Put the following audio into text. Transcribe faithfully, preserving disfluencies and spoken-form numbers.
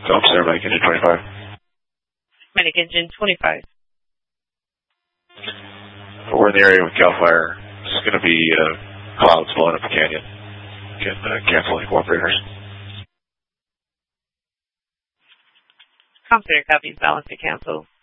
Phelps there, Medic Engine twenty-five. Medic Engine twenty-five. We're in the area with Cal Fire. It's going to be uh, clouds blowing up the canyon. Can uh, cancel any cooperators. Computer copies, balance to cancel.